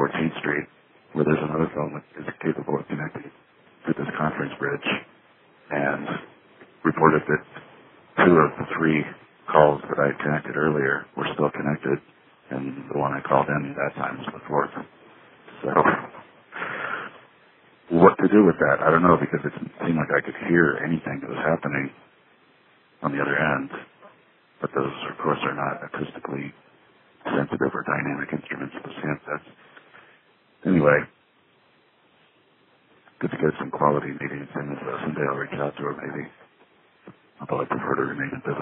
14th Street, where there's another phone that is capable of connecting to this conference bridge, and reported that 2 of the 3 calls that I had connected earlier were still connected, and the one I called in at that time was the 4th. So, what to do with that? I don't know, because it seemed like I could hear anything that was happening on the other end, but those, of course, are not acoustically sensitive or dynamic instruments, those handsets. Anyway, good to get some quality meetings, and someday I'll reach out to her maybe, although I prefer to remain invisible.